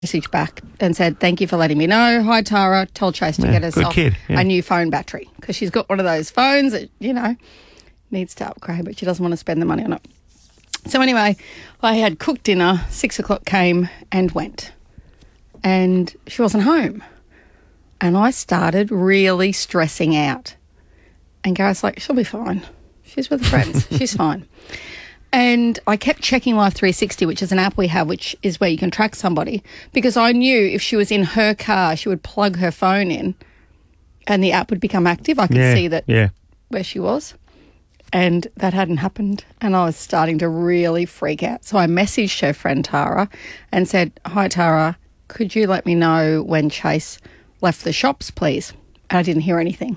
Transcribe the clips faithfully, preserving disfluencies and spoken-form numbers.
message back and said, thank you for letting me know. Hi, Tara. Told Chase to Yeah, get good herself kid, yeah. a new phone battery because she's got one of those phones that, you know, needs to upgrade, but she doesn't want to spend the money on it. So anyway, I had cooked dinner. Six o'clock came and went. And she wasn't home. And I started really stressing out. And Gareth's like, she'll be fine. She's with friends. She's fine. And I kept checking Life three sixty, which is an app we have, which is where you can track somebody, because I knew if she was in her car, she would plug her phone in and the app would become active. I could yeah, see that yeah. where she was. And that hadn't happened. And I was starting to really freak out. So I messaged her friend Tara and said, hi, Tara, could you let me know when Chase left the shops, please? And I didn't hear anything.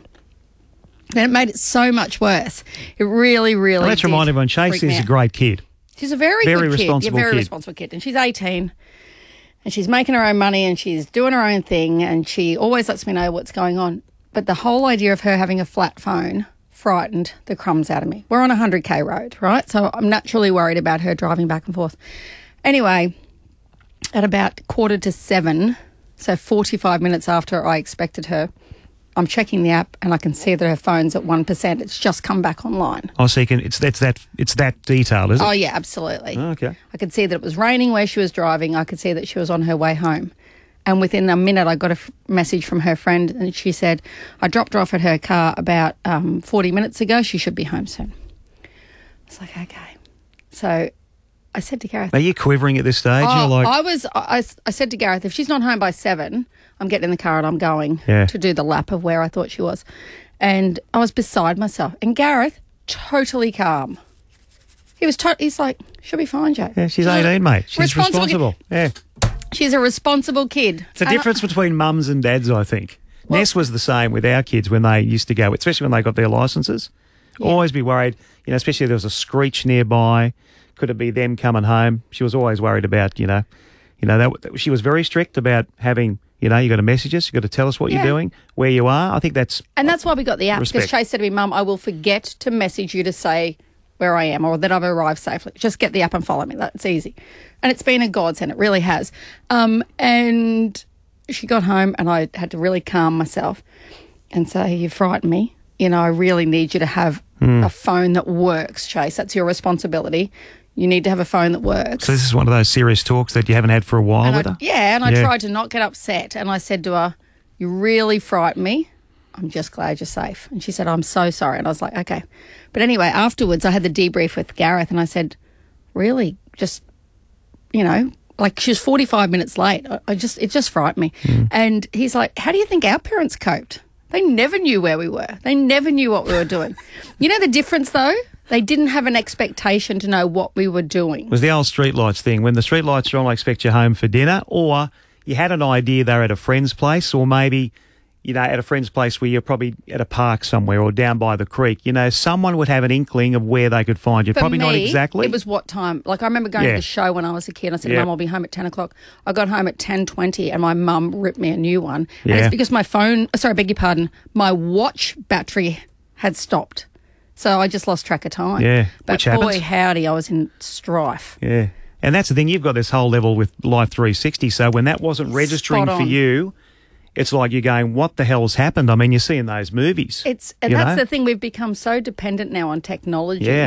And it made it so much worse. It really, really Well, let's did remind everyone, Chase freak me is a out. great kid. She's a very, Very good responsible kid. Yeah, very kid. responsible kid. And she's eighteen and she's making her own money and she's doing her own thing and she always lets me know what's going on. But the whole idea of her having a flat phone frightened the crumbs out of me. We're on a one hundred K road, right? So I'm naturally worried about her driving back and forth. Anyway, at about quarter to seven, so forty-five minutes after I expected her, I'm checking the app and I can see that her phone's at one percent. It's just come back online. Oh, so you can, it's, that's that, it's that detailed, is it? Oh, yeah, absolutely. Oh, okay. I could see that it was raining where she was driving. I could see that she was on her way home. And within a minute, I got a f- message from her friend and she said, I dropped her off at her car about um, forty minutes ago. She should be home soon. I was like, okay. So I said to Gareth... Are you quivering at this stage? Oh, You're like, I was. I, I said to Gareth, if she's not home by seven, I'm getting in the car and I'm going Yeah. to do the lap of where I thought she was. And I was beside myself. And Gareth, totally calm. He was. To- he's like, she'll be fine, Joe. yeah, she's eighteen, mate. She's responsible. Yeah. She's a responsible kid. It's a difference between mums and dads, I think. Well- Ness was the same with our kids when they used to go, especially when they got their licences. Yeah. Always be worried, you know, especially if there was a screech nearby. Could it be them coming home? She was always worried about, you know, you know that she was very strict about having, you know, you got to message us, you got to tell us what Yeah. you're doing, where you are. I think that's And that's why we got the app. Because Respect. Chase said to me, Mum, I will forget to message you to say where I am or that I've arrived safely. Just get the app and follow me. That's easy. And it's been a godsend. It really has. Um, and she got home and I had to really calm myself and say, you frightened me. You know, I really need you to have Hmm. a phone that works, Chase. That's your responsibility. You need to have a phone that works. so. This is one of those serious talks that you haven't had for a while And with I, her. yeah, and I Yeah. tried to not get upset. And I said to her, you really frightened me. I'm just glad you're safe. And she said, I'm so sorry. And I was like, okay. But anyway, afterwards I had the debrief with Gareth and I said, really, just, you know, like she was forty-five minutes late. I, I just, it just frightened me. Mm. And he's like, how do you think our parents coped? They never knew where we were. They never knew what we were doing. You know the difference though? They didn't have an expectation to know what we were doing. It was the old streetlights thing. When the streetlights are on, I expect you home for dinner, or you had an idea they're at a friend's place, or maybe, you know, at a friend's place where you're probably at a park somewhere or down by the creek. You know, someone would have an inkling of where they could find you. For probably me, not exactly. It was what time? Like I remember going Yeah. to the show when I was a kid. I said, Yeah. Mum, I'll be home at ten o'clock. I got home at ten twenty and my mum ripped me a new one. And Yeah. it's because my phone, sorry, I beg your pardon, my watch battery had stopped. So I just lost track of time. Yeah, But which boy, happens. howdy, I was in strife. Yeah. And that's the thing. You've got this whole level with Life three sixty. So when that wasn't registering Spot for on. you, it's like you're going, what the hell's happened? I mean, you see in those movies. It's And you that's know? the thing. We've become so dependent now on technology Yeah.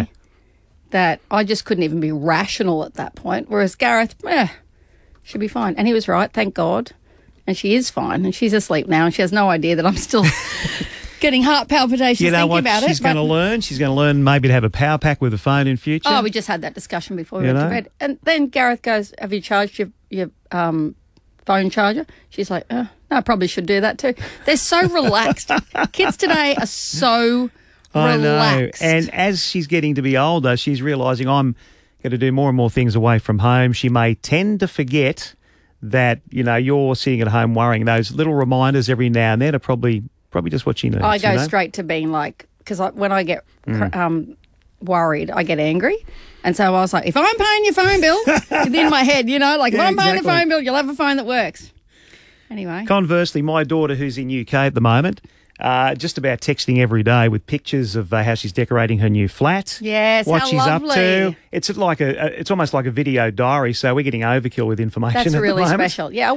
that I just couldn't even be rational at that point. Whereas Gareth, eh, she'll be fine. And he was right, thank God. And she is fine. And she's asleep now and she has no idea that I'm still getting heart palpitations You know thinking what about she's it. going to but- learn? She's going to learn maybe to have a power pack with a phone in future. Oh, we just had that discussion before we You went know? to bed. And then Gareth goes, have you charged your, your um, phone charger? She's like, oh, no, I probably should do that too. They're so relaxed. Kids today are so I relaxed. know. And as she's getting to be older, she's realising I'm going to do more and more things away from home. She may tend to forget that, you know, you're sitting at home worrying. Those little reminders every now and then are probably probably just what she needs. I go you know? straight to being like, because I, when I get Mm. cr um, worried, I get angry. And so I was like, if I'm paying your phone bill, in my head, you know, like Yeah, if I'm paying the exactly. phone bill, you'll have a phone that works. Anyway. Conversely, my daughter, who's in U K at the moment, uh, just about texting every day with pictures of uh, how she's decorating her new flat. Yes, what how she's lovely. up to. It's like a, a, it's almost like a video diary. So we're getting overkill with information. That's at the really moment. special. Yeah.